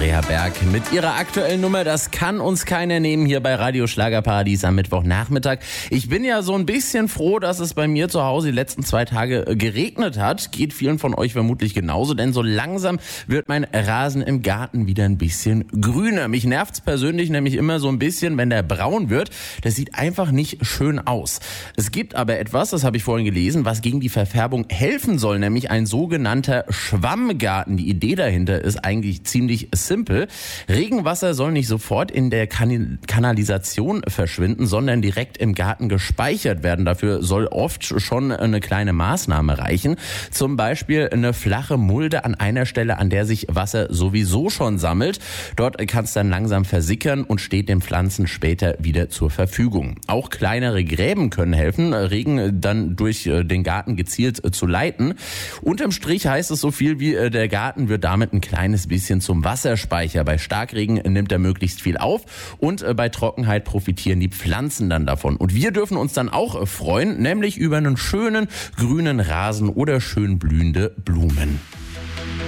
Andrea Berg mit ihrer aktuellen Nummer. Das kann uns keiner nehmen hier bei Radio Schlagerparadies am Mittwochnachmittag. Ich bin ja so ein bisschen froh, dass es bei mir zu Hause die letzten 2 Tage geregnet hat. Geht vielen von euch vermutlich genauso, denn so langsam wird mein Rasen im Garten wieder ein bisschen grüner. Mich nervt's persönlich nämlich immer so ein bisschen, wenn der braun wird. Das sieht einfach nicht schön aus. Es gibt aber etwas, das habe ich vorhin gelesen, was gegen die Verfärbung helfen soll, nämlich ein sogenannter Schwammgarten. Die Idee dahinter ist eigentlich ziemlich simpel. Regenwasser soll nicht sofort in der Kanalisation verschwinden, sondern direkt im Garten gespeichert werden. Dafür soll oft schon eine kleine Maßnahme reichen. Zum Beispiel eine flache Mulde an einer Stelle, an der sich Wasser sowieso schon sammelt. Dort kann es dann langsam versickern und steht den Pflanzen später wieder zur Verfügung. Auch kleinere Gräben können helfen, Regen dann durch den Garten gezielt zu leiten. Unterm Strich heißt es so viel wie, der Garten wird damit ein kleines bisschen zum Wasserspeicher. Bei Starkregen nimmt er möglichst viel auf und bei Trockenheit profitieren die Pflanzen dann davon. Und wir dürfen uns dann auch freuen, nämlich über einen schönen grünen Rasen oder schön blühende Blumen.